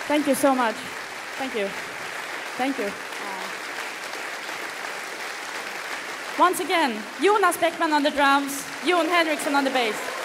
Thank you so much. Thank you. Thank you. Once again, Jonas Beckman on the drums, Jon Henriksen on the bass.